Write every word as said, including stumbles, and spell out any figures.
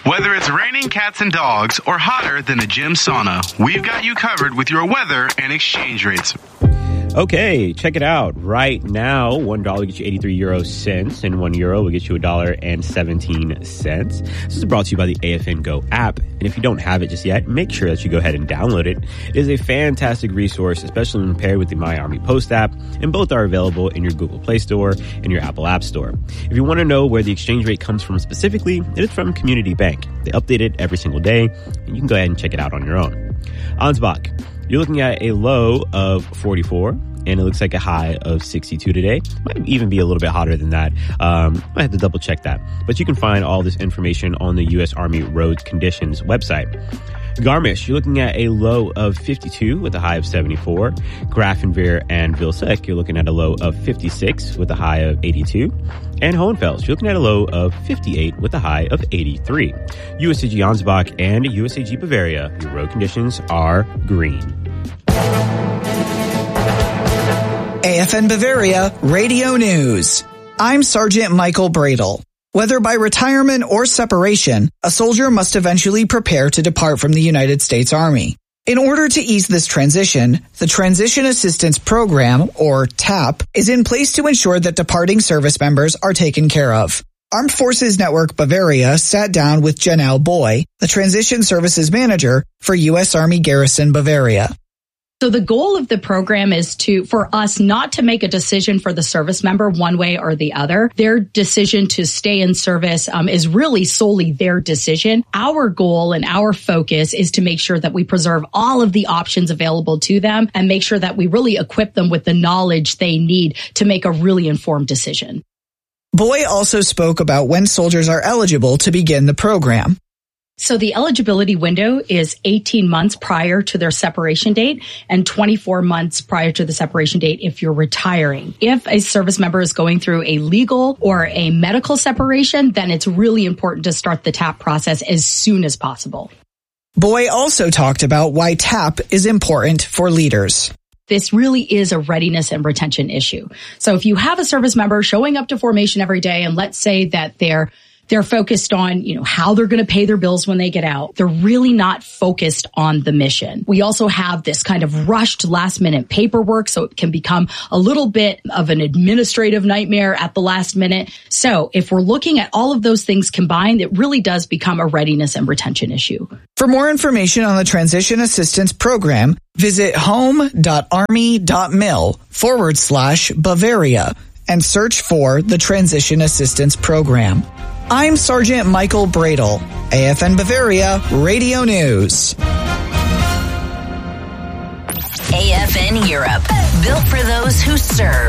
Whether it's raining cats and dogs or hotter than a gym sauna, we've got you covered with your weather and exchange rates. Okay, check it out. Right now, one dollar gets you eighty-three euro cents, and one euro will get you a dollar and seventeen cents. This is brought to you by the A F N Go app, and if you don't have it just yet, make sure that you go ahead and download it. It is a fantastic resource, especially when paired with the My Army Post app, and both are available in your Google Play Store and your Apple App Store. If you want to know where the exchange rate comes from specifically, it is from Community Bank. They update it every single day, and you can go ahead and check it out on your own. Ansbach. You're looking at a low of forty-four, and it looks like a high of sixty-two today. Might even be a little bit hotter than that. Um, I have to double check that. But you can find all this information on the U S Army Roads Conditions website. Garmisch, you're looking at a low of fifty-two with a high of seventy-four. Grafenweer and Vilsek, you're looking at a low of fifty-six with a high of eighty-two. And Hohenfels, you're looking at a low of fifty-eight with a high of eighty-three. U S A G Ansbach and U S A G Bavaria, your road conditions are green. A F N Bavaria Radio News. I'm Sergeant Michael Bradle. Whether by retirement or separation, a soldier must eventually prepare to depart from the United States Army. In order to ease this transition, the Transition Assistance Program, or TAP, is in place to ensure that departing service members are taken care of. Armed Forces Network Bavaria sat down with Janelle Boy, the Transition Services Manager for U S Army Garrison Bavaria. So the goal of the program is to, for us not to make a decision for the service member one way or the other. Their decision to stay in service um, is really solely their decision. Our goal and our focus is to make sure that we preserve all of the options available to them and make sure that we really equip them with the knowledge they need to make a really informed decision. Boy also spoke about when soldiers are eligible to begin the program. So the eligibility window is eighteen months prior to their separation date and twenty-four months prior to the separation date if you're retiring. If a service member is going through a legal or a medical separation, then it's really important to start the TAP process as soon as possible. Boy also talked about why TAP is important for leaders. This really is a readiness and retention issue. So if you have a service member showing up to formation every day, and let's say that they're They're focused on, you know, how they're going to pay their bills when they get out. They're really not focused on the mission. We also have this kind of rushed last minute paperwork, so it can become a little bit of an administrative nightmare at the last minute. So if we're looking at all of those things combined, it really does become a readiness and retention issue. For more information on the Transition Assistance Program, visit home.army.mil forward slash Bavaria and search for the Transition Assistance Program. I'm Sergeant Michael Bradle, A F N Bavaria Radio News. A F N Europe, built for those who serve.